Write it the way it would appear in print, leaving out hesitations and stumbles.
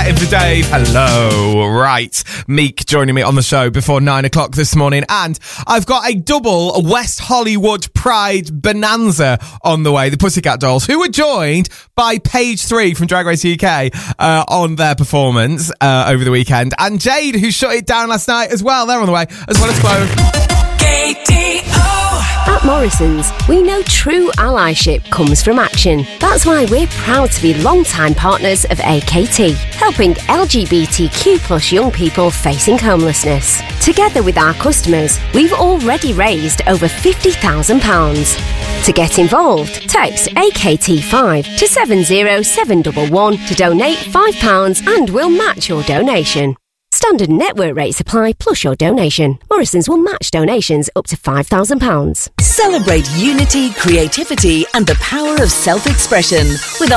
Detective for Dave. Hello. Right. Meek joining me on the show before 9 o'clock this morning. And I've got a double West Hollywood Pride bonanza on the way. The Pussycat Dolls, who were joined by Page 3 from Drag Race UK on their performance over the weekend. And Jade, who shut it down last night as well. They're on the way, as well as Chloe. At Morrison's, we know true allyship comes from action. That's why we're proud to be long-time partners of AKT, helping LGBTQ plus young people facing homelessness. Together with our customers, we've already raised over £50,000. To get involved, text AKT5 to 70711 to donate £5 and we'll match your donation. Standard network rates apply plus your donation. Morrison's will match donations up to £5,000. Celebrate unity, creativity and the power of self-expression with